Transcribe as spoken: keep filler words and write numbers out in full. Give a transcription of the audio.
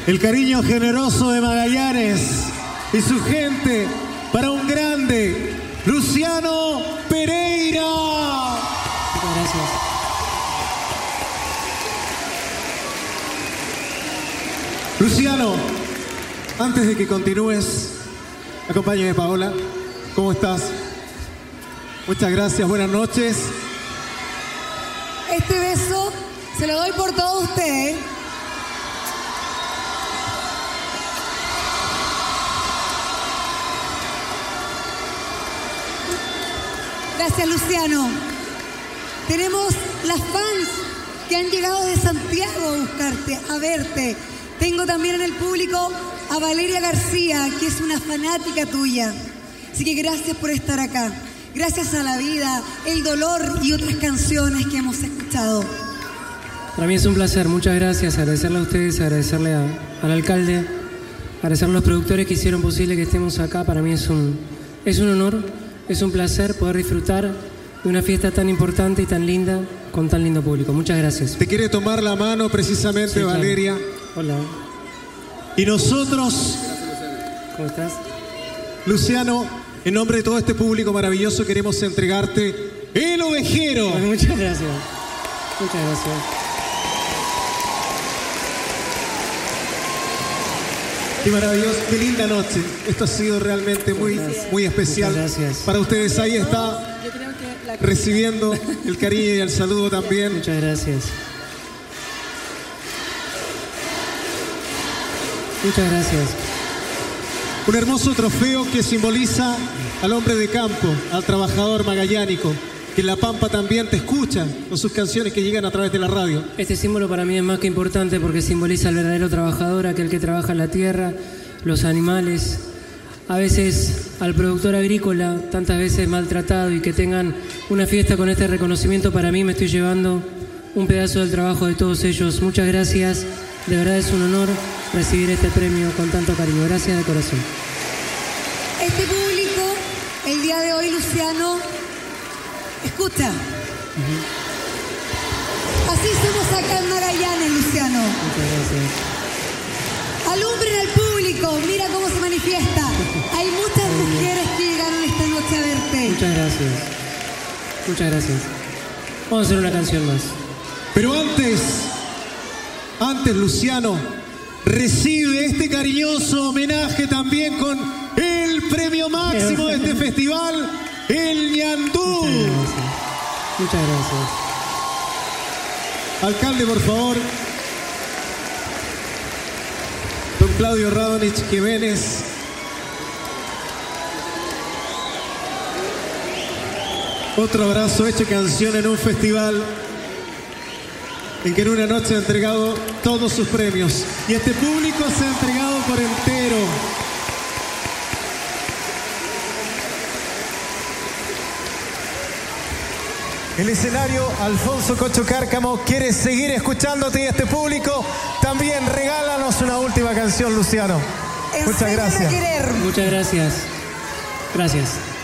El cariño generoso de Magallanes y su gente para un grande, Luciano Pereira. Muchas gracias. Luciano, antes de que continúes, acompáñame, Paola. ¿Cómo estás? Muchas gracias, buenas noches. Este beso se lo doy por todos ustedes. Gracias, Luciano. Tenemos las fans que han llegado de Santiago a buscarte, a verte. Tengo también en el público a Valeria García, que es una fanática tuya. Así que gracias por estar acá. Gracias a la vida, el dolor y otras canciones que hemos escuchado. Para mí es un placer, muchas gracias. Agradecerle a ustedes, agradecerle a, al alcalde, agradecerle a los productores que hicieron posible que estemos acá. Para mí es un, es un honor, es un placer poder disfrutar de una fiesta tan importante y tan linda con tan lindo público. Muchas gracias. Te quiere tomar la mano precisamente, sí, claro. Valeria. Hola. Y nosotros, ¿cómo estás? Luciano, en nombre de todo este público maravilloso, queremos entregarte el ovejero. Bueno, muchas gracias. Muchas gracias. Qué maravilloso, qué linda noche. Esto ha sido realmente muy, muy especial. Muchas gracias. Para ustedes ahí está recibiendo el cariño y el saludo también. Muchas gracias. Muchas gracias. Un hermoso trofeo que simboliza al hombre de campo, al trabajador magallánico, que en La Pampa también te escucha con sus canciones que llegan a través de la radio. Este símbolo para mí es más que importante porque simboliza al verdadero trabajador, aquel que trabaja en la tierra, los animales, a veces al productor agrícola, tantas veces maltratado, y que tengan una fiesta con este reconocimiento. Para mí me estoy llevando un pedazo del trabajo de todos ellos. Muchas gracias, de verdad es un honor recibir este premio con tanto cariño. Gracias de corazón. Este público, el día de hoy, Luciano, escucha. Uh-huh. Así somos acá en Magallanes, Luciano. Muchas gracias. Alumbren al público, mira cómo se manifiesta. Hay muchas mujeres que llegaron esta noche a verte. Muchas gracias. Muchas gracias. Vamos a hacer una canción más. Pero antes, antes, Luciano, recibe este cariñoso homenaje también con el premio máximo de este festival, el Ñandú. Muchas gracias. Muchas gracias. Alcalde, por favor. Don Claudio Radonich Jiménez. Otro abrazo hecho canción en un festival en que en una noche ha entregado todos sus premios. Y este público se ha entregado por entero. El escenario, Alfonso Cocho Cárcamo, quiere seguir escuchándote y este público también. Regálanos una última canción, Luciano. Muchas gracias. Muchas gracias. Gracias.